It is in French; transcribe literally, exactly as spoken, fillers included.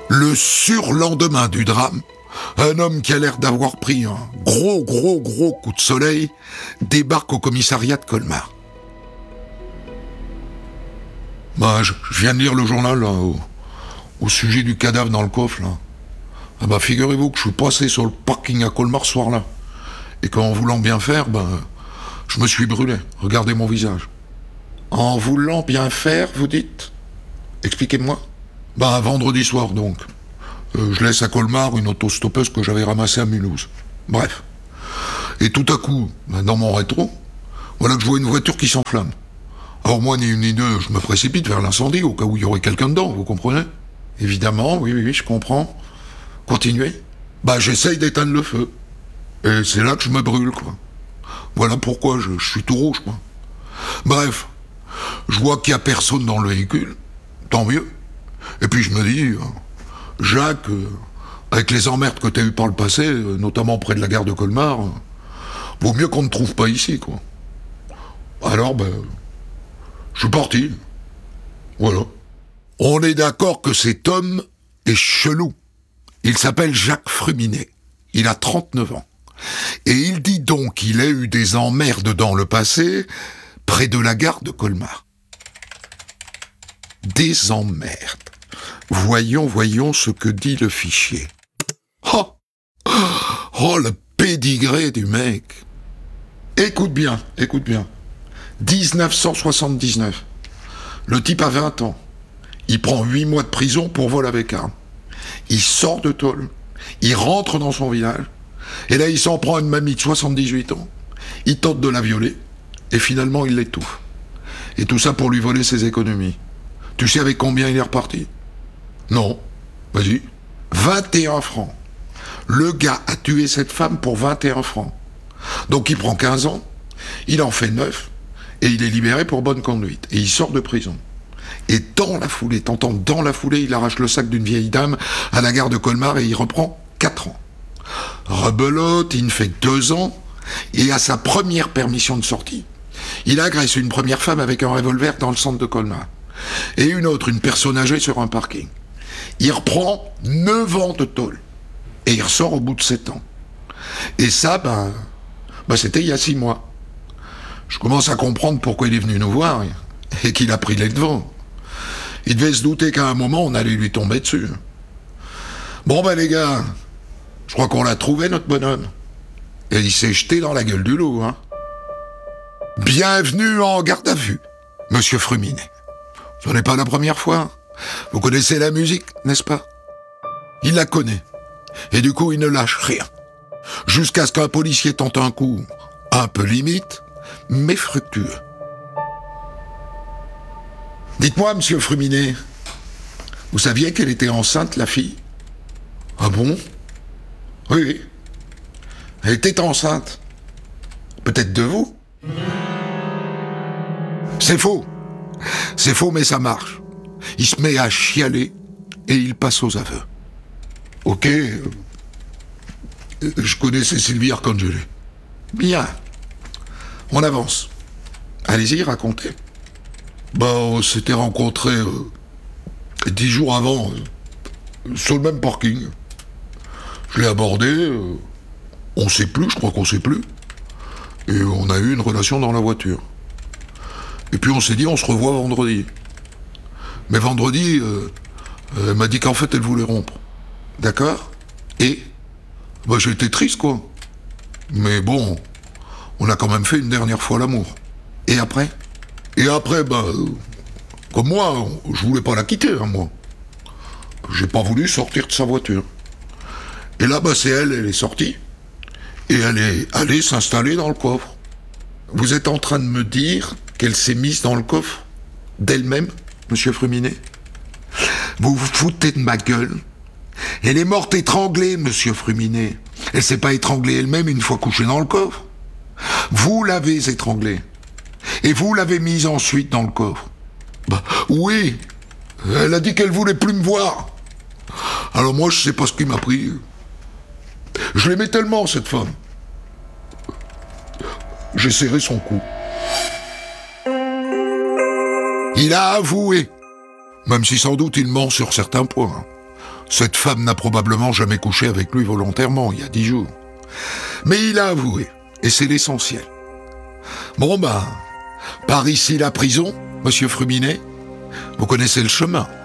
Le surlendemain du drame, un homme qui a l'air d'avoir pris un gros, gros, gros coup de soleil débarque au commissariat de Colmar. Bah, je, je viens de lire le journal là, au, au sujet du cadavre dans le coffre là. Ah bah, figurez-vous que je suis passé sur le parking à Colmar ce soir-là. Et qu'en voulant bien faire, bah, je me suis brûlé. Regardez mon visage. En voulant bien faire, vous dites ? Expliquez-moi. Bah, vendredi soir donc. Euh, je laisse à Colmar une autostoppeuse que j'avais ramassée à Mulhouse. Bref. Et tout à coup, bah, dans mon rétro, voilà que je vois une voiture qui s'enflamme. Alors moi, ni une ni deux, je me précipite vers l'incendie au cas où il y aurait quelqu'un dedans, vous comprenez ? Évidemment, oui, oui, oui, je comprends. Continuez. Bah, j'essaye d'éteindre le feu. Et c'est là que je me brûle, quoi. Voilà pourquoi je, je suis tout rouge, quoi. Bref, je vois qu'il n'y a personne dans le véhicule. Tant mieux. Et puis je me dis, euh, Jacques, euh, avec les emmerdes que t'as eues par le passé, euh, notamment près de la gare de Colmar, euh, vaut mieux qu'on ne trouve pas ici, quoi. Alors, ben, je suis parti. Voilà. On est d'accord que cet homme est chelou. Il s'appelle Jacques Fruminet. Il a trente-neuf ans. Et il dit donc qu'il a eu des emmerdes dans le passé, près de la gare de Colmar. Des emmerdes. Voyons, voyons ce que dit le fichier. Oh, oh le pédigré du mec. Écoute bien, écoute bien. dix-neuf cent soixante-dix-neuf. Le type a vingt ans. Il prend huit mois de prison pour vol avec arme. Il sort de tôle. Il rentre dans son village. Et là, il s'en prend à une mamie de soixante-dix-huit ans. Il tente de la violer. Et finalement, il l'étouffe. Et tout ça pour lui voler ses économies. Tu sais avec combien il est reparti ? Non. Vas-y. vingt et un francs. Le gars a tué cette femme pour vingt et un francs. Donc il prend quinze ans. Il en fait neuf. Et il est libéré pour bonne conduite. Et il sort de prison. Et dans la foulée, t'entends, dans la foulée, il arrache le sac d'une vieille dame à la gare de Colmar et il reprend quatre ans. Rebelote, il ne fait que deux ans, et à sa première permission de sortie, il agresse une première femme avec un revolver dans le centre de Colmar, et une autre, une personne âgée sur un parking. Il reprend neuf ans de tôle, et il ressort au bout de sept ans. Et ça, ben, ben c'était il y a six mois. Je commence à comprendre pourquoi il est venu nous voir, et qu'il a pris les devants. Il devait se douter qu'à un moment, on allait lui tomber dessus. Bon ben les gars, je crois qu'on l'a trouvé, notre bonhomme. Et il s'est jeté dans la gueule du loup, hein. Bienvenue en garde à vue, monsieur Fruminet. Ce n'est pas la première fois. Vous connaissez la musique, n'est-ce pas ? Il la connaît. Et du coup, il ne lâche rien. Jusqu'à ce qu'un policier tente un coup un peu limite, mais fructueux. Dites-moi, monsieur Fruminet, vous saviez qu'elle était enceinte, la fille ? Ah bon ? Oui, oui. Elle était enceinte. Peut-être de vous ? C'est faux. C'est faux, mais ça marche. Il se met à chialer et il passe aux aveux. Ok. euh, Je connaissais Sylvie Arcangeli. Bien. On avance. Allez-y, racontez. Bah, on s'était rencontrés euh, dix jours avant, euh, sur le même parking. Je l'ai abordé, euh, on sait plus, je crois qu'on sait plus. Et on a eu une relation dans la voiture. Et puis on s'est dit, on se revoit vendredi. Mais vendredi, euh, elle m'a dit qu'en fait, elle voulait rompre. D'accord ? Et bah, j'ai été triste, quoi. Mais bon, on a quand même fait une dernière fois l'amour. Et après ? Et après, bah, euh, comme moi, je voulais pas la quitter, hein, moi. J'ai pas voulu sortir de sa voiture. Et là, bah, c'est elle, elle est sortie. Et elle est allée s'installer dans le coffre. Vous êtes en train de me dire qu'elle s'est mise dans le coffre d'elle-même, monsieur Fruminet ? Vous vous foutez de ma gueule ? Elle est morte étranglée, monsieur Fruminet. Elle s'est pas étranglée elle-même une fois couchée dans le coffre. Vous l'avez étranglée. Et vous l'avez mise ensuite dans le coffre. Bah, oui. Elle a dit qu'elle voulait plus me voir. Alors moi, je sais pas ce qui m'a pris. Je l'aimais tellement, cette femme. J'ai serré son cou. Il a avoué, même si sans doute il ment sur certains points. Cette femme n'a probablement jamais couché avec lui volontairement, il y a dix jours. Mais il a avoué, et c'est l'essentiel. Bon ben, par ici la prison, monsieur Fruminet, vous connaissez le chemin.